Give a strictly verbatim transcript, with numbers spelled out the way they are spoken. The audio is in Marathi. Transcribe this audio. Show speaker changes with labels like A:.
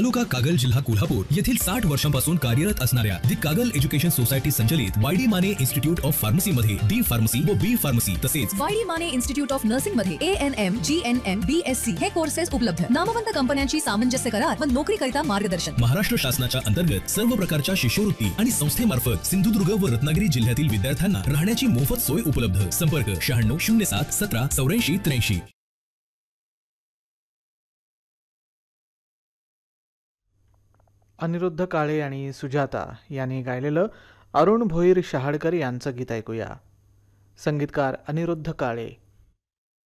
A: तालुका कागल, जिल्हा कोल्हापूर येथील साठ वर्षांपासून कार्यरत असणाऱ्या दी कागल एज्युकेशन सोसायटी संचलित वायडी माने इन्स्टिट्यूट ऑफ फार्मसी मध्ये डी फार्मसी व बी फार्मसी तसेच
B: वायडी माने इन्स्टिट्यूट ऑफ नर्सिंग मध्ये A N M, G N M, B S C हे कोर्सेस उपलब्ध. नामवंत कंपन्यांची सामंजस्य करार व नोकरीकरिता मार्गदर्शन.
A: महाराष्ट्र शासनाच्या अंतर्गत सर्व प्रकारच्या शिष्यवृत्ती आणि संस्थेमार्फत सिंधुदुर्ग व रत्नागिरी जिल्ह्यातील विद्यार्थ्यांना राहण्याची मोफत सोय उपलब्ध. संपर्क शहाण्णव शून्य सात सतरा चौऱ्याऐंशी त्र्याऐंशी.
C: अनिरुद्ध काळे आणि सुजाता यांनी गायलेलं अरुण भोईर शहाडकर यांचं गीत ऐकूया. संगीतकार अनिरुद्ध काळे.